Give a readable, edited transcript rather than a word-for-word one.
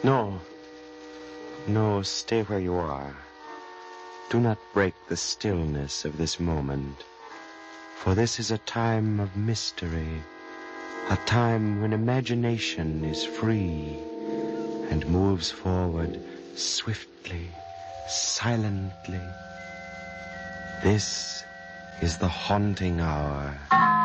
No. No, stay where you are. Do not break the stillness of this moment, for this is a time of mystery, a time when imagination is free and moves forward swiftly, silently. This is the haunting hour.